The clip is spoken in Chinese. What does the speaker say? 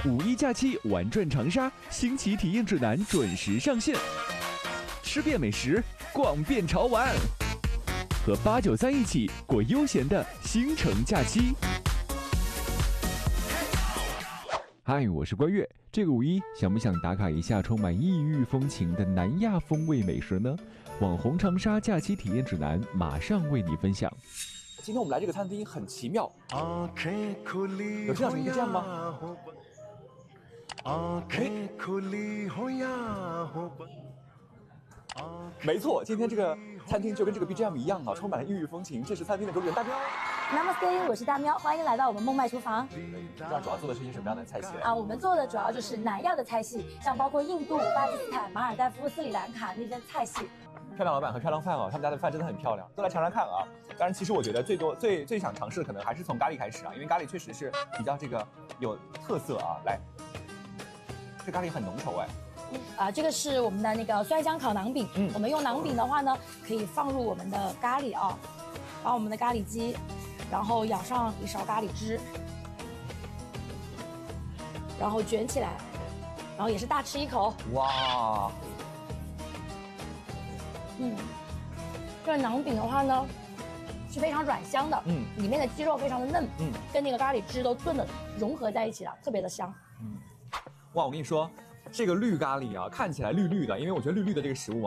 5·1假期玩转长沙，新奇体验指南准时上线，吃遍美食，逛遍潮玩，和893一起过悠闲的新城假期。嗨，我是关悦。这个5·1想不想打卡一下充满异域风情的南亚风味美食呢？网红长沙假期体验指南马上为你分享。 今天我们来这个餐厅很奇妙，有这样什么这样吗？没错，今天这个餐厅就跟这个 BGM 一样啊，充满了异域风情。这是餐厅的主人大喵。 Namaste， 我是大喵，欢迎来到我们梦麦厨房。 这样主要做的是一些什么样的菜系啊？我们做的主要就是南亚的菜系，像包括印度、巴基斯坦、马尔代夫、斯里兰卡那些菜系。 漂亮老板和漂亮饭啊，他们家的饭真的很漂亮，都来尝尝看啊！当然，其实我觉得最想尝试的可能还是从咖喱开始啊，因为咖喱确实是比较这个有特色啊。来，这咖喱很浓稠哎。 这个是我们的那个酸香烤馕饼。我们用馕饼的话呢，可以放入我们的咖喱啊，把我们的咖喱鸡，然后舀上一勺咖喱汁，然后卷起来，然后也是大吃一口。 哇！ 这个馕饼的话呢，是非常软香的，里面的鸡肉非常的嫩，跟那个咖喱汁都炖的融合在一起了，特别的香。 哇，我跟你说，这个绿咖喱啊，看起来绿绿的，因为我觉得绿绿的这个食物啊。